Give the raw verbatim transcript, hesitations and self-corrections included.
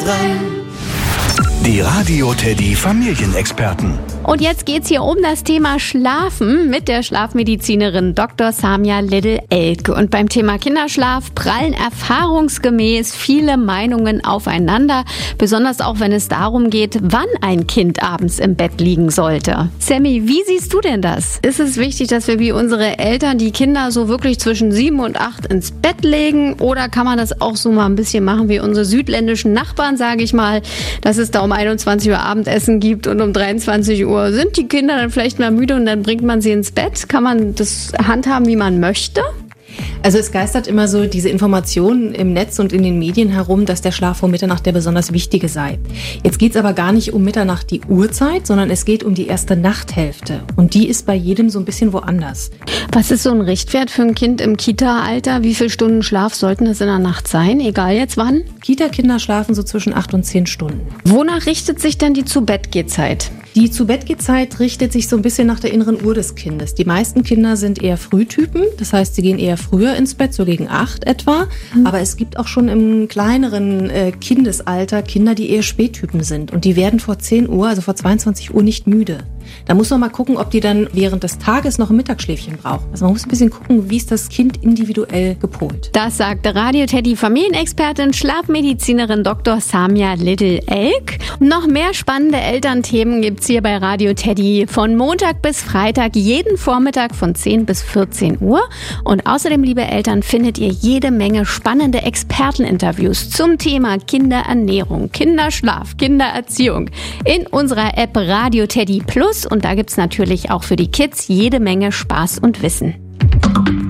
dran. Die Radio Teddy Familienexperten. Und jetzt geht's hier um das Thema Schlafen mit der Schlafmedizinerin Doktor Samia Liddle-Elk. Und beim Thema Kinderschlaf prallen erfahrungsgemäß viele Meinungen aufeinander, besonders auch wenn es darum geht, wann ein Kind abends im Bett liegen sollte. Sammy, wie siehst du denn das? Ist es wichtig, dass wir wie unsere Eltern die Kinder so wirklich zwischen sieben und acht ins Bett legen? Oder kann man das auch so mal ein bisschen machen wie unsere südländischen Nachbarn, sage ich mal, dass es da um einundzwanzig Uhr Abendessen gibt und um dreiundzwanzig Uhr sind die Kinder dann vielleicht mal müde und dann bringt man sie ins Bett? Kann man das handhaben, wie man möchte? Also es geistert immer so diese Information im Netz und in den Medien herum, dass der Schlaf vor Mitternacht der besonders wichtige sei. Jetzt geht es aber gar nicht um Mitternacht die Uhrzeit, sondern es geht um die erste Nachthälfte. Und die ist bei jedem so ein bisschen woanders. Was ist so ein Richtwert für ein Kind im Kita-Alter? Wie viele Stunden Schlaf sollten es in der Nacht sein, egal jetzt wann? Kita-Kinder schlafen so zwischen acht und zehn Stunden. Wonach richtet sich denn die Zu-Bett-Geh-Zeit? Die Zu-Bett-Geh-Zeit richtet sich so ein bisschen nach der inneren Uhr des Kindes. Die meisten Kinder sind eher Frühtypen, das heißt, sie gehen eher früher ins Bett, so gegen acht etwa. Mhm. Aber es gibt auch schon im kleineren äh, Kindesalter Kinder, die eher Spättypen sind. Und die werden vor zehn Uhr, also vor zweiundzwanzig Uhr nicht müde. Da muss man mal gucken, ob die dann während des Tages noch ein Mittagsschläfchen brauchen. Also man muss ein bisschen gucken, wie ist das Kind individuell gepolt. Das sagte Radio Teddy Familienexpertin, Schlafmedizinerin Doktor Samia Liddle-Elk. Noch mehr spannende Elternthemen gibt's hier bei Radio Teddy von Montag bis Freitag, jeden Vormittag von zehn bis vierzehn Uhr. Und außerdem, liebe Eltern, findet ihr jede Menge spannende Experteninterviews zum Thema Kinderernährung, Kinderschlaf, Kindererziehung in unserer App Radio Teddy Plus. Und da gibt's natürlich auch für die Kids jede Menge Spaß und Wissen.